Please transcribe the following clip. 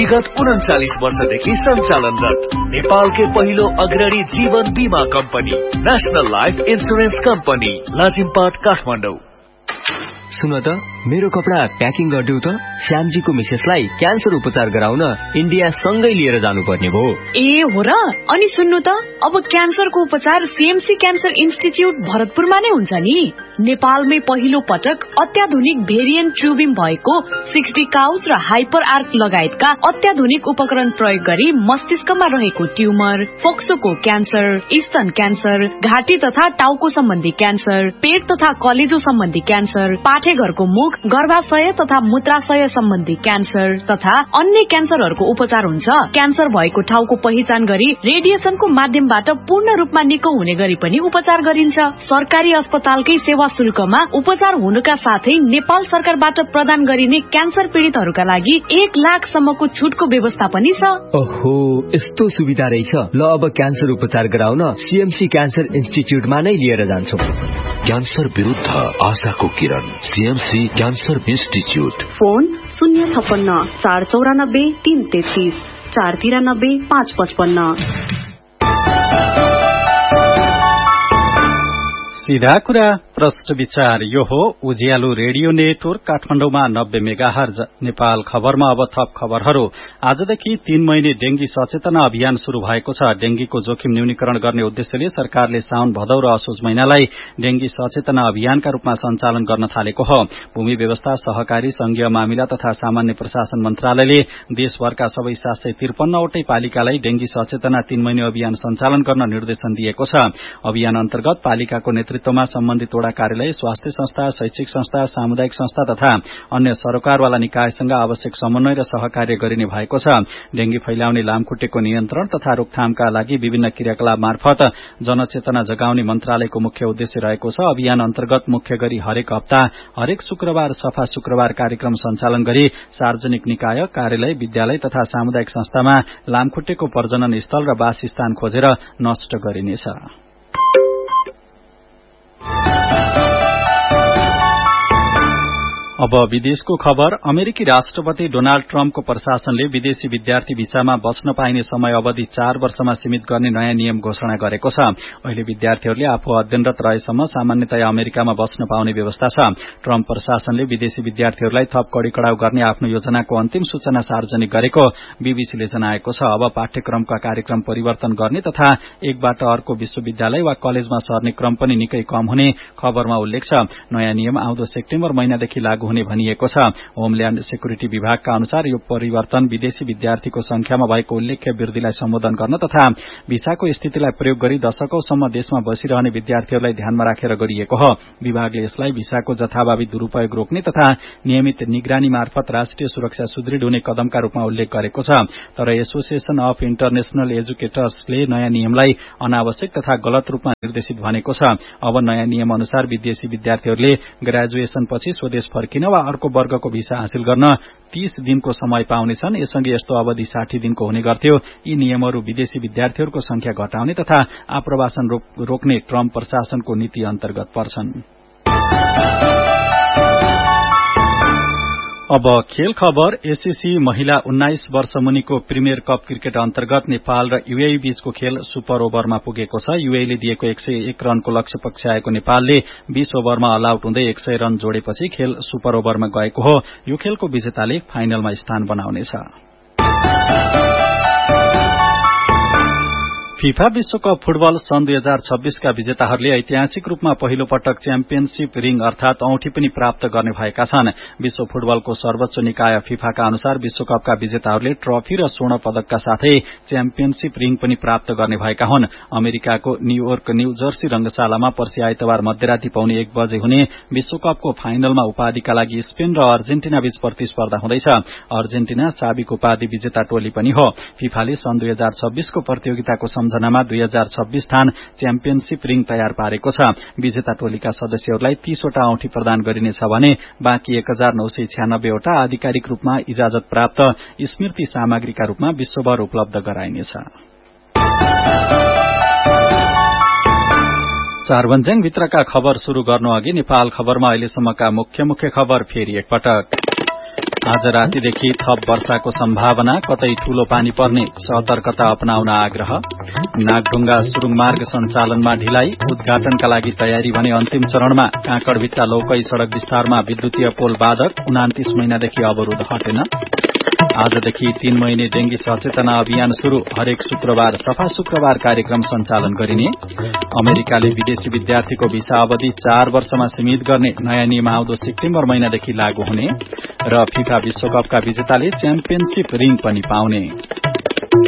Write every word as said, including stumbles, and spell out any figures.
विगत उन्चालिस वर्षदेखि सञ्चालनरत नेपालकै पहिलो अग्रणी जीवन बीमा company national life insurance company Lazimpat Kathmandu. सुन त मेरो कपडा प्याकिङ गरिदेऊ त। श्यामजीको मिसेसलाई क्यान्सर उपचार गराउन इन्डिया सँगै लिएर जानुपर्ने भयो। ए हो र? अनि सुन्नु त, अब क्यान्सरको उपचार सीएमसी क्यान्सर इन्स्टिच्युट भरतपुरमा नै हुन्छ नि। नेपालमै पहिलो पटक अत्याधुनिक भेरिएन्ट ट्युबिम भएको सिक्सटी काउस र हाइपर आर्क लगायतका अत्याधुनिक उपकरण प्रयोग गरी मस्तिष्कमा रहेको ट्युमर, फोक्सोको क्यान्सर, स्तन क्यान्सर, घाँटी तथा टाउको सम्बन्धी क्यान्सर, पेट तथा कलेजो सम्बन्धी क्यान्सर, पाठेघरको मुख, गर्भाशय तथा मूत्राशय सम्बन्धी क्यान्सर तथा अन्य क्यान्सरहरूको उपचार हुन्छ। क्यान्सर भएको ठाउँको पहिचान गरी रेडिएसनको माध्यमबाट पूर्ण रूपमा निको हुने गरी पनि उपचार गरिन्छ। सरकारी अस्पतालकै सेवा शुल्कमा उपचार हुनुका साथै नेपाल सरकारबाट प्रदान गरिने क्यान्सर पीड़ितहरूका लागि एक लाख सम्मको छुटको व्यवस्था पनि छ। ओहो, यस्तो सुविधा रहेछ। ल अब क्यान्सर उपचार गराउन सीएमसी क्यान्सर इन्स्टिच्युटमा नै लिएर जान्छौँ। क्यान्सर विरुद्ध आशाको किरण, सीएमसी क्यान्सर इन्स्टिच्युट। फोन शून्य छप्पन्न चार चौरानब्बे तीन तेत्तीस चार तिरानब्बे पाँच पचपन्न। सीधा कुरा प्रश्न विचार। यो हो उज्यालो रेडियो नेटवर्क काठमाडौँमा नब्बे मेगाहर्ज। नेपाल खबरमा अब थप खबरहरू। आजदेखि तीन महिने डेंगी सचेतना अभियान शुरू भएको छ। डेंगीको जोखिम न्यूनीकरण गर्ने उद्देश्यले सरकारले साउन भदौ र असोज महिनालाई डेंगी सचेतना अभियानका रूपमा सञ्चालन गर्न थालेको हो। भूमि व्यवस्था, सहकारी, संघीय मामिला तथा सामान्य प्रशासन मन्त्रालयले देशभरका सबै सात सय त्रिपन्नवटै पालिकालाई डेंगी सचेतना तीन महिने अभियान सञ्चालन गर्न निर्देशन दिएको छ। अभियान अन्तर्गत पालिकाको नेतृत्वमा सम्बन्धित वडा कार्यालय, स्वास्थ्य संस्था, शैक्षिक संस्था, सामुदायिक संस्था तथा अन्य सरकारवाला निकायसँग आवश्यक समन्वय र सहकार्य गरिने भएको छ। डेंगी फैलाउने लामखुट्टेको नियन्त्रण तथा रोकथामका लागि विभिन्न क्रियाकलाप मार्फत जनचेतना जगाउने मन्त्रालयको मुख्य उद्देश्य रहेको छ। अभियान अन्तर्गत मुख्य गरी हरेक हप्ता हरेक शुक्रबार सफा शुक्रबार कार्यक्रम सञ्चालन गरी सार्वजनिक निकाय, कार्यालय, विद्यालय तथा सामुदायिक संस्थामा लामखुट्टेको प्रजनन स्थल र वासस्थान खोजेर नष्ट गरिनेछ। अब विदेशको खबर। अमेरिकी राष्ट्रपति डोनाल्ड ट्रम्पको प्रशासनले विदेशी विद्यार्थी भिसामा बस्न पाइने समय अवधि चार वर्षमा सीमित गर्ने नयाँ नियम घोषणा गरेको छ। अहिले विद्यार्थीहरूले आफू अध्ययनरत रहेसम्म सामान्यतया अमेरिकामा बस्न पाउने व्यवस्था छ। ट्रम्प प्रशासनले विदेशी विद्यार्थीहरूलाई थप कडी कडाउ गर्ने आफ्नो योजनाको अन्तिम सूचना सार्वजनिक गरेको बीबीसीले जनाएको छ। अब पाठ्यक्रमका कार्यक्रम परिवर्तन गर्ने तथा एकबाट अर्को विश्वविद्यालय वा कलेजमा सर्ने क्रम पनि निकै कम हुने खबरमा उल्लेख छ। नयाँ नियम आउँदो सेप्टेम्बर महिनादेखि लागू हुने भनिएको छ। होमल्याण्ड सेक्युरिटी विभागका अनुसार यो परिवर्तन विदेशी विद्यार्थीको संख्यामा भएको उल्लेख्य वृद्धिलाई सम्बोधन गर्न तथा भिसाको स्थितिलाई प्रयोग गरी दशकौंसम्म देशमा बसिरहने विद्यार्थीहरूलाई ध्यानमा राखेर गरिएको हो। विभागले यसलाई भिसाको जथाभावी दुरूपयोग रोक्ने तथा नियमित निगरानी मार्फत राष्ट्रिय सुरक्षा सुदृढ हुने कदमका रूपमा उल्लेख गरेको छ। तर एसोसिएशन अफ इन्टरनेशनल एजुकेटर्सले नयाँ नियमलाई अनावश्यक तथा गलत रूपमा निर्देशित भनेको छ। अब नयाँ नियम अनुसार विदेशी विद्यार्थीहरूले ग्रेजुएसनपछि स्वदेश फर्किन वा अर्को वर्गको भिसा हासिल गर्न तीस दिनको समय पाउनेछन्। यससँगै यस्तो अवधि साठी दिनको हुने गर्थ्यो। यी नियमहरू विदेशी विद्यार्थीहरूको संख्या घटाउने तथा आप्रवासन रोक्ने ट्रम्प प्रशासनको नीति अन्तर्गत पर्छन्। अब खेल खबर। एससीसी महिला उन्नाइस वर्ष मुनिको प्रिमियर कप क्रिकेट अन्तर्गत नेपाल र यूएई बीचको खेल सुपर ओभरमा पुगेको छ। यूएईले दिएको एक सय एक रनको लक्ष्य पक्षाएको नेपालले बीस ओभरमा अल आउट हुँदै एक सय रन जोडेपछि खेल सुपर ओभरमा गएको हो। यो खेलको विजेताले फाइनलमा स्थान बनाउनेछ। फिफा विश्वकप फुटबल सन् दुई हजार छब्बीसका विजेताहरूले ऐतिहासिक रूपमा पहिलो पटक च्याम्पियनशीप रिङ अर्थात औंठी पनि प्राप्त गर्ने भएका छन्। विश्व फुटबलको सर्वोच्च निकाय फिफाका अनुसार विश्वकपका विजेताहरूले ट्रफी र स्वर्ण पदकका साथै च्याम्पियनशीप रिङ पनि प्राप्त गर्ने भएका हुन्। अमेरिकाको न्यूयोर्क न्यू जर्सी रंगशालामा पर्सि आइतबार मध्यराती पाउने एक बजे हुने विश्वकपको फाइनलमा उपाधिका लागि स्पेन र अर्जेन्टिना बीच प्रतिस्पर्धा हुँदैछ। अर्जेन्टिना साबिक उपाधि विजेता टोली पनि हो। फिफाले सन् दुई हजार छब्बीसको प्रतियोगिताको सम्झनामा दुई हजार छब्बीस थान च्याम्पियनशीप रिङ तयार पारेको छ। विजेता टोलीका सदस्यहरूलाई तीसवटा औंठी प्रदान गरिनेछ भने बाँकी एक हजार नौ सय छ्यानब्बेवटा आधिकारिक रूपमा इजाजत प्राप्त स्मृति सामग्रीका रूपमा विश्वभर उपलब्ध गराइनेछ। चारबन्ज्याङ भित्रका खबर शुरू गर्नु अघि नेपाल खबरमा अहिलेसम्मका मुख्य मुख्य खबर फेरि एकपटक। आज रातिदेखि थप वर्षाको सम्भावना, कतै ठूलो पानी पर्ने सतर्कता अपनाउन आग्रह। नागढुङ्गा सुरुङ मार्ग सञ्चालनमा ढिलाइ, उद्घाटनका लागि तयारी भने अन्तिम चरणमा। काँकडभिट्टा लौकै सड़क विस्तारमा विद्युतीय पोल बाधक, उनान्तीस महिनादेखि अवरोध हटेन। आजदेखि तीन महिने डेंगी सचेतना अभियान शुरू, हरेक शुक्रबार सफा शुक्रबार कार्यक्रम सञ्चालन गरिने। अमेरिकाले विदेशी विद्यार्थीको भिसा अवधि चार वर्षमा सीमित गर्ने नयाँ नियम आउँदो सेप्टेम्बर महिनादेखि लागू हुने। र फिफा विश्वकपका विजेताले च्याम्पियनशीप रिङ पनि पाउने।